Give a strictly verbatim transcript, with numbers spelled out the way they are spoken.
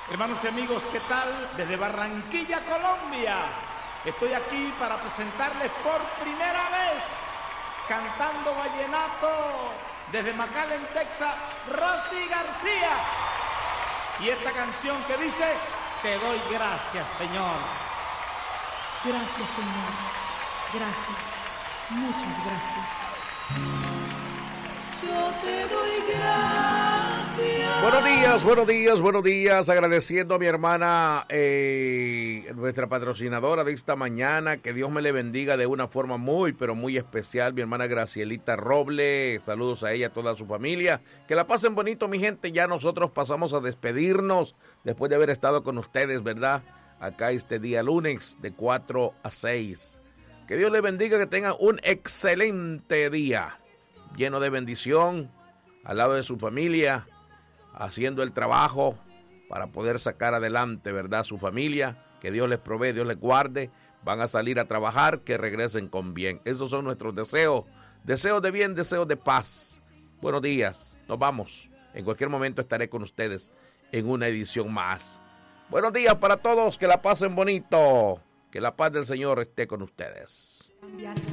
Hermanos y amigos, ¿qué tal? Desde Barranquilla, Colombia. Estoy aquí para presentarles por primera vez, cantando vallenato, desde McAllen, Texas, Rosy García. Y esta canción que dice, te doy gracias, Señor. Gracias, Señor. Gracias. Muchas gracias. Yo te doy gracias. Buenos días, buenos días, buenos días. Agradeciendo a mi hermana, eh, nuestra patrocinadora de esta mañana. Que Dios me le bendiga de una forma muy, pero muy especial. Mi hermana Gracielita Roble. Saludos a ella, a toda su familia. Que la pasen bonito, mi gente. Ya nosotros pasamos a despedirnos después de haber estado con ustedes, ¿verdad? Acá este día lunes de cuatro a seis. Que Dios les bendiga, que tengan un excelente día. Lleno de bendición, al lado de su familia, haciendo el trabajo para poder sacar adelante, ¿verdad?, su familia. Que Dios les provee, Dios les guarde. Van a salir a trabajar, que regresen con bien. Esos son nuestros deseos. Deseos de bien, deseos de paz. Buenos días, nos vamos. En cualquier momento estaré con ustedes en una edición más. Buenos días para todos, que la pasen bonito. Que la paz del Señor esté con ustedes. Cambiaste